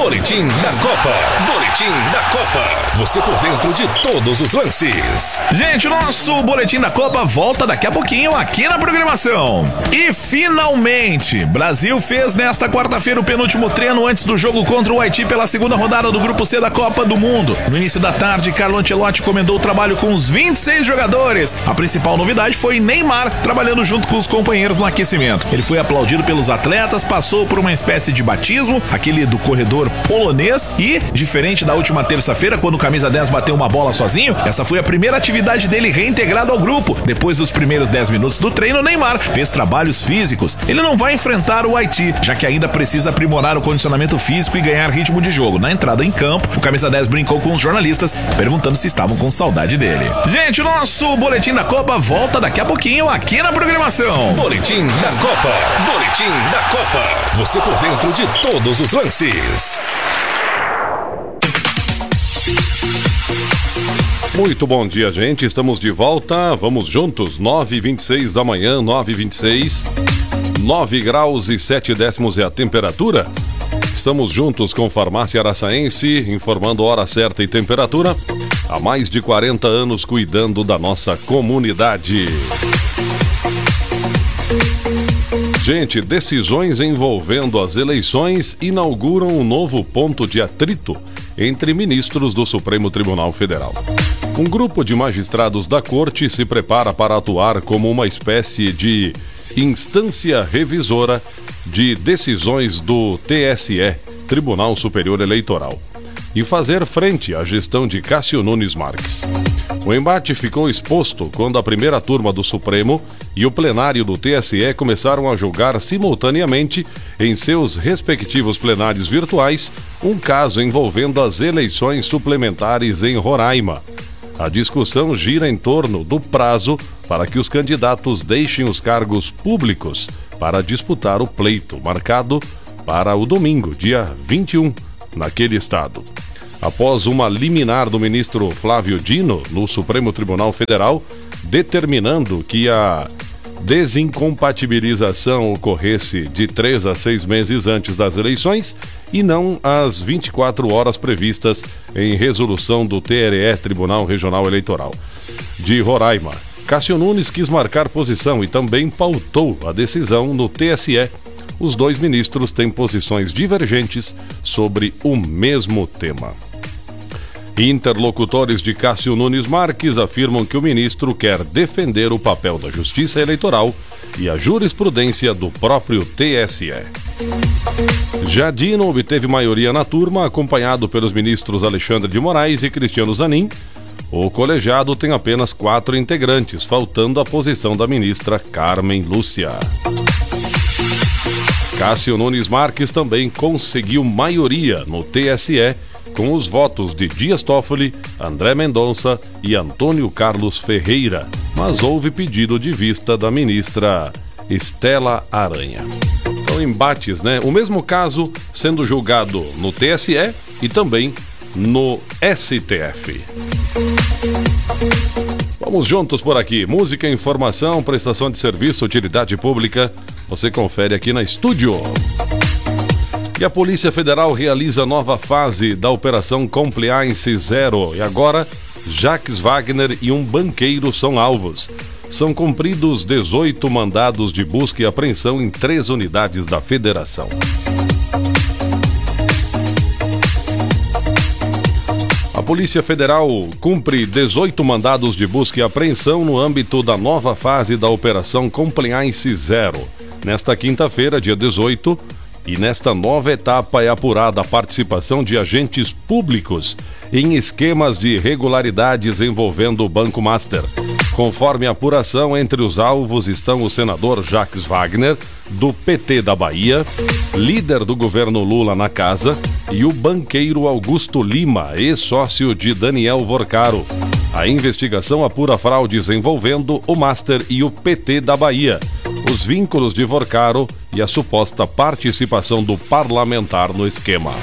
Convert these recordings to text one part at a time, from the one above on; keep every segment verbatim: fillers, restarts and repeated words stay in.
Boletim da Copa. Boletim da Copa. Você por dentro de todos os lances. Gente, nosso Boletim da Copa volta daqui a pouquinho aqui na programação. E finalmente, Brasil fez nesta quarta-feira o penúltimo treino antes do jogo contra o Haiti pela segunda rodada do Grupo C da Copa do Mundo. No início da tarde, Carlo Ancelotti comendou o trabalho com os vinte e seis jogadores. A principal novidade foi Neymar trabalhando junto com os companheiros no aquecimento. Ele foi aplaudido pelos atletas, passou por uma espécie de batismo, aquele do corredor polonês, e, diferente da última terça-feira, quando o camisa dez bateu uma bola sozinho, essa foi a primeira atividade dele reintegrado ao grupo. Depois dos primeiros dez minutos do treino, Neymar fez trabalhos físicos. Ele não vai enfrentar o Haiti, já que ainda precisa aprimorar o condicionamento físico e ganhar ritmo de jogo. Na entrada em campo, o camisa dez brincou com os jornalistas, perguntando se estavam com saudade dele. Gente, o nosso Boletim da Copa volta daqui a pouquinho aqui na programação. Boletim da Copa. Boletim da Copa. Você por dentro de todos os lances. Muito bom dia, gente. Estamos de volta. Vamos juntos. nove e vinte e seis da manhã, nove e vinte e seis. nove graus e sete décimos é a temperatura. Estamos juntos com Farmácia Araçaense, informando hora certa e temperatura. Há mais de quarenta anos cuidando da nossa comunidade. Gente, decisões envolvendo as eleições inauguram um novo ponto de atrito entre ministros do Supremo Tribunal Federal. Um grupo de magistrados da Corte se prepara para atuar como uma espécie de instância revisora de decisões do T S E, Tribunal Superior Eleitoral, e fazer frente à gestão de Cássio Nunes Marques. O embate ficou exposto quando a primeira turma do Supremo e o plenário do T S E começaram a julgar simultaneamente, em seus respectivos plenários virtuais, um caso envolvendo as eleições suplementares em Roraima. A discussão gira em torno do prazo para que os candidatos deixem os cargos públicos para disputar o pleito, marcado para o domingo, dia vinte e um, naquele estado. Após uma liminar do ministro Flávio Dino no Supremo Tribunal Federal, determinando que a desincompatibilização ocorresse de três a seis meses antes das eleições e não às vinte e quatro horas previstas em resolução do T R E, Tribunal Regional Eleitoral de Roraima. Cássio Nunes quis marcar posição e também pautou a decisão no T S E. Os dois ministros têm posições divergentes sobre o mesmo tema. Interlocutores de Cássio Nunes Marques afirmam que o ministro quer defender o papel da Justiça Eleitoral e a jurisprudência do próprio T S E. Já Dino obteve maioria na turma, acompanhado pelos ministros Alexandre de Moraes e Cristiano Zanin. O colegiado tem apenas quatro integrantes, faltando a posição da ministra Carmen Lúcia. Cássio Nunes Marques também conseguiu maioria no T S E com os votos de Dias Toffoli, André Mendonça e Antônio Carlos Ferreira, mas houve pedido de vista da ministra Estela Aranha. Então, embates, né? O mesmo caso sendo julgado no T S E e também no S T F. Vamos juntos por aqui. Música, informação, prestação de serviço, utilidade pública. Você confere aqui na Estúdio. E a Polícia Federal realiza nova fase da Operação Compliance Zero. E agora, Jacques Wagner e um banqueiro são alvos. São cumpridos dezoito mandados de busca e apreensão em três unidades da Federação. A Polícia Federal cumpre dezoito mandados de busca e apreensão no âmbito da nova fase da Operação Compliance Zero. Nesta quinta-feira, dia dezoito, e nesta nova etapa é apurada a participação de agentes públicos em esquemas de irregularidades envolvendo o Banco Master. Conforme a apuração, entre os alvos estão o senador Jacques Wagner, do P T da Bahia, líder do governo Lula na casa, e o banqueiro Augusto Lima, ex-sócio de Daniel Vorcaro. A investigação apura fraudes envolvendo o Master e o P T da Bahia, os vínculos de Vorcaro e a suposta participação do parlamentar no esquema.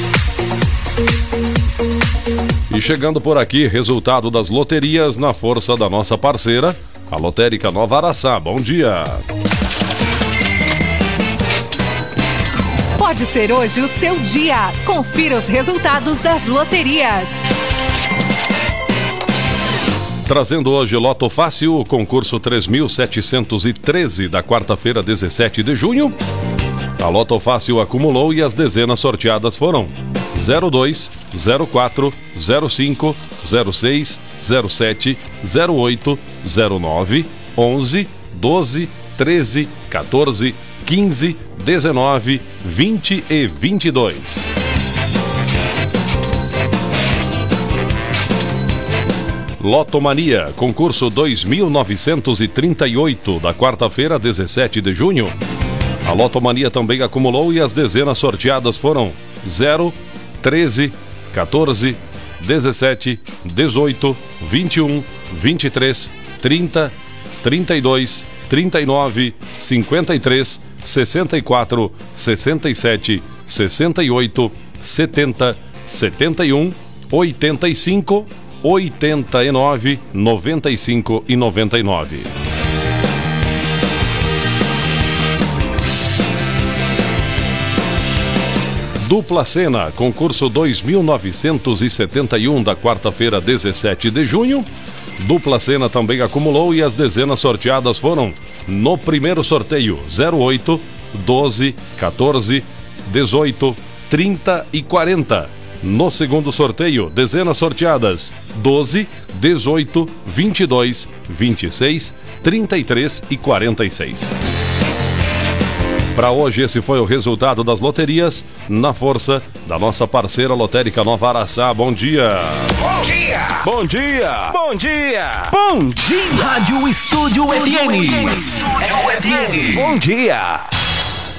E chegando por aqui, resultado das loterias na força da nossa parceira, a Lotérica Nova Araçá. Bom dia! Pode ser hoje o seu dia. Confira os resultados das loterias. Trazendo hoje Loto Fácil, o concurso três mil setecentos e treze da quarta-feira, dezessete de junho. A Loto Fácil acumulou e as dezenas sorteadas foram zero dois, zero quatro, zero cinco, zero seis, zero sete, zero oito, zero nove, onze, doze, treze, quatorze, quinze, dezenove, vinte e vinte e dois. Lotomania, concurso dois mil novecentos e trinta e oito, da quarta-feira, dezessete de junho. A Lotomania também acumulou e as dezenas sorteadas foram zero, treze, quatorze, dezessete, dezoito, vinte e um, vinte e três, trinta, trinta e dois, trinta e nove, cinquenta e três, sessenta e quatro, sessenta e sete, sessenta e oito, setenta, setenta e um, oitenta e cinco, oitenta e nove, noventa e cinco e noventa e nove. Dupla Sena, concurso dois mil novecentos e setenta e um, da quarta-feira, dezessete de junho. Dupla Sena também acumulou e as dezenas sorteadas foram no primeiro sorteio zero oito, doze, quatorze, dezoito, trinta e quarenta. No segundo sorteio, dezenas sorteadas doze, dezoito, vinte e dois, vinte e seis, trinta e três e quarenta e seis. Para hoje, esse foi o resultado das loterias, na força da nossa parceira lotérica Nova Araçá. Bom dia! Bom dia! Bom dia! Bom dia! Bom dia! Rádio Estúdio F M. Estúdio F M. Bom dia!